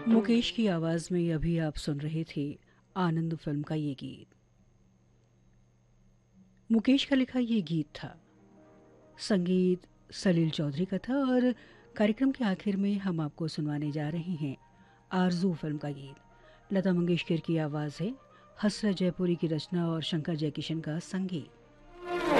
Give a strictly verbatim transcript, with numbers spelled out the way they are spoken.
मुकेश की आवाज में अभी आप सुन रहे थे आनंद फिल्म का ये गीत। मुकेश का लिखा ये गीत था। संगीत सलील चौधरी का था और कार्यक्रम के आखिर में हम आपको सुनवाने जा रहे हैं आरजू फिल्म का गीत। लता मंगेशकर की आवाज़ है, हसरत जयपुरी की रचना और शंकर जयकिशन का संगीत।